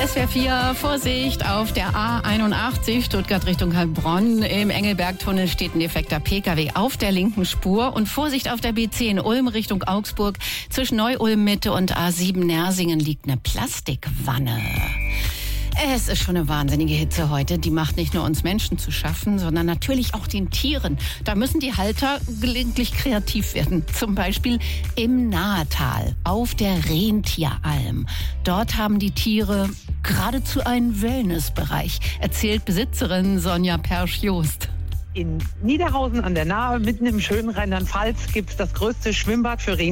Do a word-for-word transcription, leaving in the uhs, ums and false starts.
S W R vier, Vorsicht auf der A einundachtzig, Stuttgart Richtung Heilbronn. Im Engelbergtunnel steht ein defekter P K W auf der linken Spur. Und Vorsicht auf der B zehn Ulm Richtung Augsburg. Zwischen Neu-Ulm-Mitte und A sieben Nersingen liegt eine Plastikwanne. Es ist schon eine wahnsinnige Hitze heute. Die macht nicht nur uns Menschen zu schaffen, sondern natürlich auch den Tieren. Da müssen die Halter gelegentlich kreativ werden. Zum Beispiel im Nahetal auf der Rentieralm. Dort haben die Tiere geradezu einen Wellnessbereich, erzählt Besitzerin Sonja Persch-Jost. In Niederhausen an der Nahe, mitten im schönen Rheinland-Pfalz, gibt es das größte Schwimmbad für Rentiere